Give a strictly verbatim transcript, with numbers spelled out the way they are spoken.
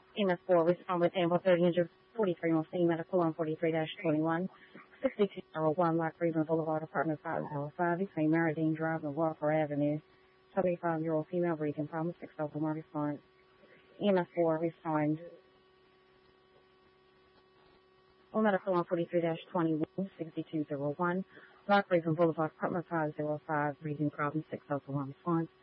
E M S four, respond with Amber thirty injured forty-three on scene, medical on forty-three dash twenty-one, sixty-two oh one, Lock Freeman Boulevard, apartment five oh five, between Maradine Drive and Walker Avenue. seventy-five-year-old female breathing problem, six oh one response. E M S four, respond. On medical on forty-three dash twenty-one, sixty-two oh one, Lock Freeman Boulevard, apartment five oh five, breathing problem, six oh one response.